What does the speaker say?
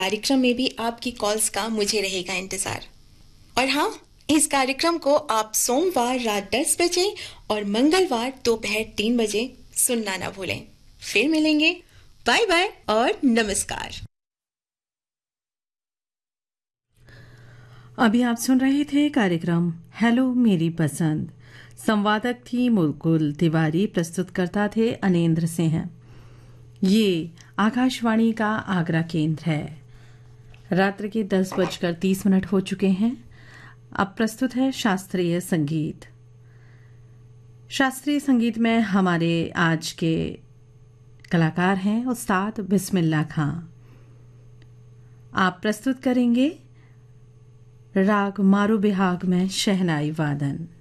कार्यक्रम में भी आपकी कॉल्स का मुझे रहेगा इंतजार। और हाँ, इस कार्यक्रम को आप सोमवार रात 10 बजे और मंगलवार दोपहर 3 बजे सुनना ना भूलें। फिर मिलेंगे। बाय बाय और नमस्कार। अभी आप सुन रहे थे कार्यक्रम हेलो मेरी पसंद। संवादक थी मुकुल तिवारी, प्रस्तुतकर्ता थे अनेंद्र सिंह। ये आकाशवाणी का आगरा केंद्र है। रात्रि के 10:30 हो चुके हैं। अब प्रस्तुत है शास्त्रीय संगीत। शास्त्रीय संगीत में हमारे आज के कलाकार हैं उस्ताद बिस्मिल्लाह खां। आप प्रस्तुत करेंगे राग मारू बिहाग में शहनाई वादन।